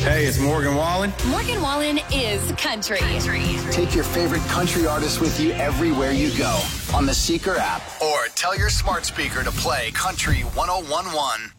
Hey, it's Morgan Wallen. Morgan Wallen is country. Take your favorite country artists with you everywhere you go on the Seeker app, or tell your smart speaker to play Country 101.1.